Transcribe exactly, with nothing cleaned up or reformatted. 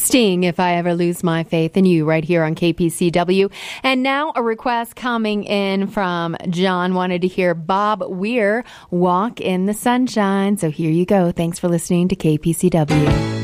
Sting, If I Ever Lose My Faith in You, right here on K P C W. And now a request coming in from John, wanted to hear Bob Weir, Walk in the Sunshine. So here you go. Thanks for listening to K P C W.